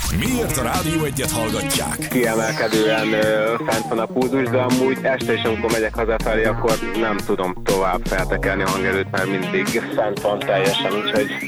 Miért a Rádió Egyet hallgatják? Kiemelkedően fent van a pulzus, de amúgy este is, amikor megyek hazafelé, akkor nem tudom tovább feltekelni a hangerőt, mert mindig fent van teljesen, úgyhogy